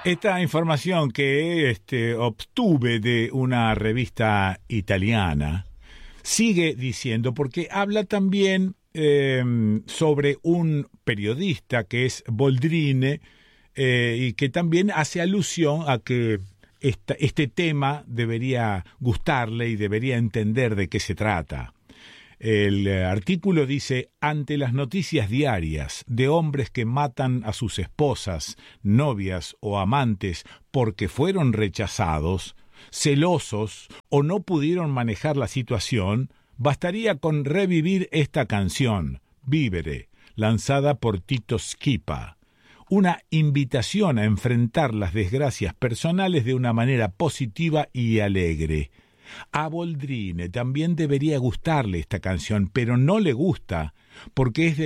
Esta información que obtuve de una revista italiana sigue diciendo, porque habla también sobre un periodista que es Boldrini, y que también hace alusión a que este tema debería gustarle y debería entender de qué se trata. El artículo dice: ante las noticias diarias de hombres que matan a sus esposas, novias o amantes porque fueron rechazados, celosos o no pudieron manejar la situación, bastaría con revivir esta canción, Vivere, lanzada por Tito Schipa. Una invitación a enfrentar las desgracias personales de una manera positiva y alegre. A Boldrini también debería gustarle esta canción, pero no le gusta porque es de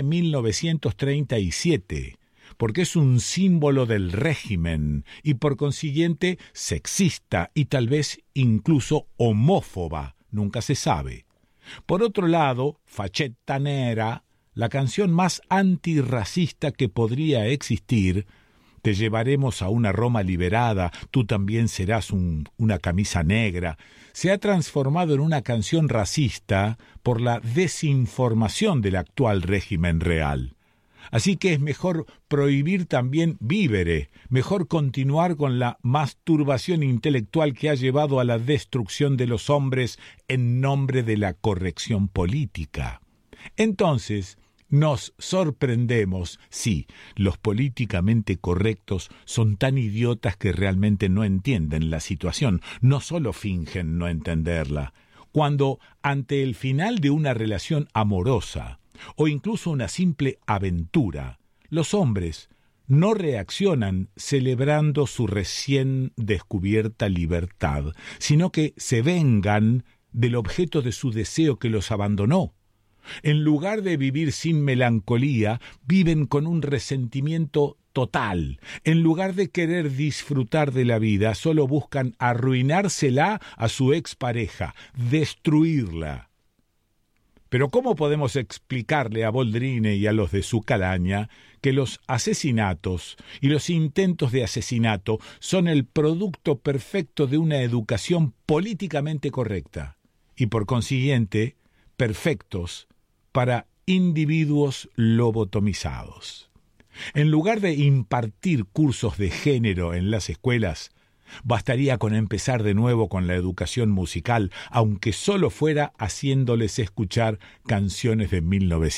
1937, porque es un símbolo del régimen y por consiguiente sexista y tal vez incluso homófoba, nunca se sabe. Por otro lado, Faccetta Nera, la canción más antirracista que podría existir, te llevaremos a una Roma liberada, tú también serás una camisa negra, se ha transformado en una canción racista por la desinformación del actual régimen real. Así que es mejor prohibir también Vivere, mejor continuar con la masturbación intelectual que ha llevado a la destrucción de los hombres en nombre de la corrección política. Entonces, nos sorprendemos, sí, los políticamente correctos son tan idiotas que realmente no entienden la situación, no solo fingen no entenderla. Cuando, ante el final de una relación amorosa, o incluso una simple aventura, los hombres no reaccionan celebrando su recién descubierta libertad, sino que se vengan del objeto de su deseo que los abandonó. En lugar de vivir sin melancolía, viven con un resentimiento total. En lugar de querer disfrutar de la vida, solo buscan arruinársela a su expareja, destruirla. Pero ¿cómo podemos explicarle a Boldrini y a los de su calaña que los asesinatos y los intentos de asesinato son el producto perfecto de una educación políticamente correcta y por consiguiente perfectos para individuos lobotomizados? En lugar de impartir cursos de género en las escuelas, bastaría con empezar de nuevo con la educación musical, aunque solo fuera haciéndoles escuchar canciones de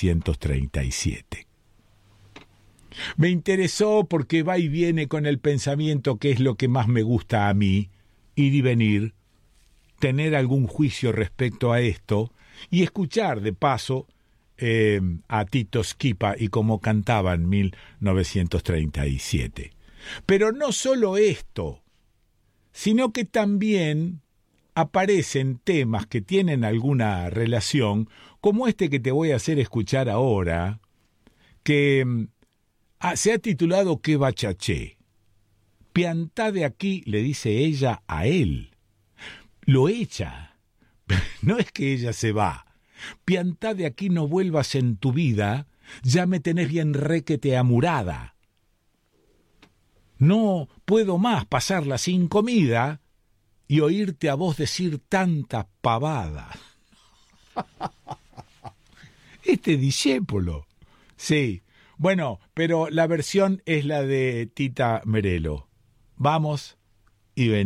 1937. Me interesó porque va y viene con el pensamiento que es lo que más me gusta a mí, ir y venir, tener algún juicio respecto a esto y escuchar de paso a Tito Schipa y cómo cantaba en 1937. Pero no solo esto, sino que también aparecen temas que tienen alguna relación, como este que te voy a hacer escuchar ahora, que se ha titulado Que bachaché. Piantá de aquí, le dice ella a él. Lo echa. No es que ella se va. Piantá de aquí, no vuelvas en tu vida, ya me tenés bien requete amurada. No puedo más pasarla sin comida y oírte a vos decir tanta pavada. Este discépolo. Sí, bueno, pero la versión es la de Tita Merelo. Vamos y venimos.